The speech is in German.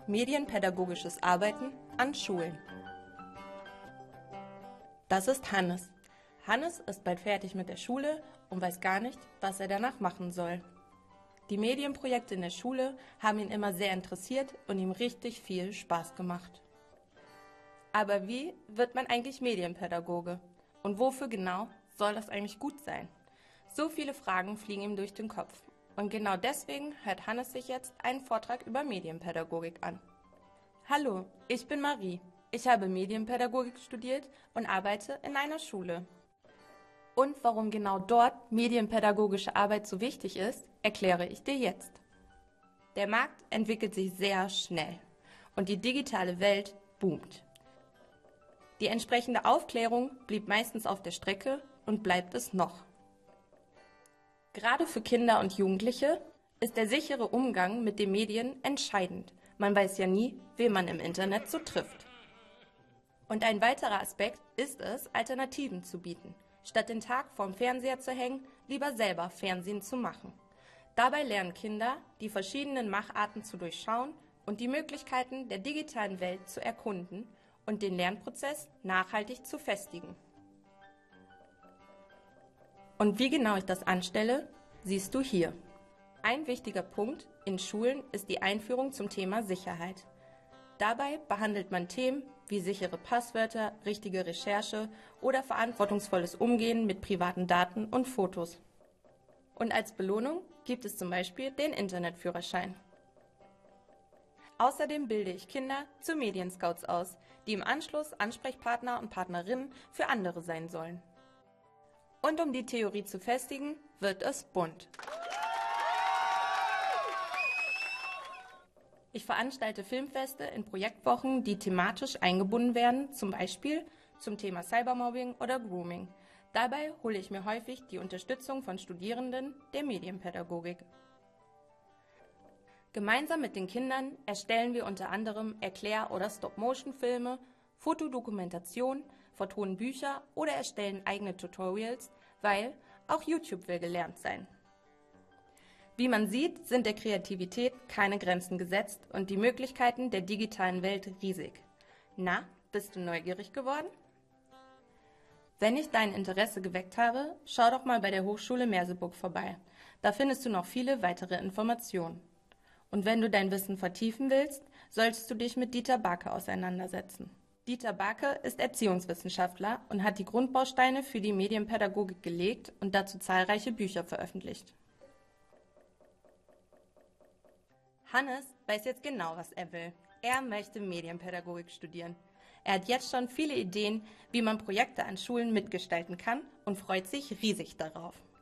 Medienpädagogisches Arbeiten an Schulen. Das ist Hannes. Hannes ist bald fertig mit der Schule und weiß gar nicht, was er danach machen soll. Die Medienprojekte in der Schule haben ihn immer sehr interessiert und ihm richtig viel Spaß gemacht. Aber wie wird man eigentlich Medienpädagoge? Und wofür genau soll das eigentlich gut sein? So viele Fragen fliegen ihm durch den Kopf. Und genau deswegen hört Hannes sich jetzt einen Vortrag über Medienpädagogik an. Hallo, ich bin Marie. Ich habe Medienpädagogik studiert und arbeite in einer Schule. Und warum genau dort medienpädagogische Arbeit so wichtig ist, erkläre ich dir jetzt. Der Markt entwickelt sich sehr schnell und die digitale Welt boomt. Die entsprechende Aufklärung blieb meistens auf der Strecke und bleibt es noch. Gerade für Kinder und Jugendliche ist der sichere Umgang mit den Medien entscheidend. Man weiß ja nie, wen man im Internet so trifft. Und ein weiterer Aspekt ist es, Alternativen zu bieten. Statt den Tag vorm Fernseher zu hängen, lieber selber Fernsehen zu machen. Dabei lernen Kinder, die verschiedenen Macharten zu durchschauen und die Möglichkeiten der digitalen Welt zu erkunden und den Lernprozess nachhaltig zu festigen. Und wie genau ich das anstelle, siehst du hier. Ein wichtiger Punkt in Schulen ist die Einführung zum Thema Sicherheit. Dabei behandelt man Themen wie sichere Passwörter, richtige Recherche oder verantwortungsvolles Umgehen mit privaten Daten und Fotos. Und als Belohnung gibt es zum Beispiel den Internetführerschein. Außerdem bilde ich Kinder zu Medienscouts aus, die im Anschluss Ansprechpartner und Partnerinnen für andere sein sollen. Und um die Theorie zu festigen, wird es bunt. Ich veranstalte Filmfeste in Projektwochen, die thematisch eingebunden werden, zum Beispiel zum Thema Cybermobbing oder Grooming. Dabei hole ich mir häufig die Unterstützung von Studierenden der Medienpädagogik. Gemeinsam mit den Kindern erstellen wir unter anderem Erklär- oder Stop-Motion-Filme, Fotodokumentation, vertonen Bücher oder erstellen eigene Tutorials, weil auch YouTube will gelernt sein. Wie man sieht, sind der Kreativität keine Grenzen gesetzt und die Möglichkeiten der digitalen Welt riesig. Na, bist du neugierig geworden? Wenn ich dein Interesse geweckt habe, schau doch mal bei der Hochschule Merseburg vorbei. Da findest du noch viele weitere Informationen. Und wenn du dein Wissen vertiefen willst, solltest du dich mit Dieter Barke auseinandersetzen. Dieter Barke ist Erziehungswissenschaftler und hat die Grundbausteine für die Medienpädagogik gelegt und dazu zahlreiche Bücher veröffentlicht. Hannes weiß jetzt genau, was er will. Er möchte Medienpädagogik studieren. Er hat jetzt schon viele Ideen, wie man Projekte an Schulen mitgestalten kann und freut sich riesig darauf.